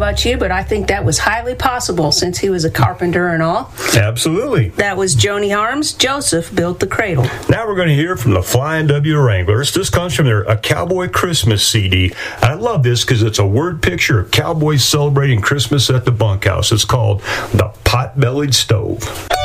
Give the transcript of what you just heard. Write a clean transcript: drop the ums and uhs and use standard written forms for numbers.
about you, but I think that was highly possible since he was a carpenter and all. Absolutely. That was Joni Harms. Joseph built the cradle. Now we're going to hear from the Flying W Wranglers. This comes from their A Cowboy Christmas CD. I love this because it's a word picture of cowboys celebrating Christmas at the bunkhouse. It's called The Pot-Bellied Stove.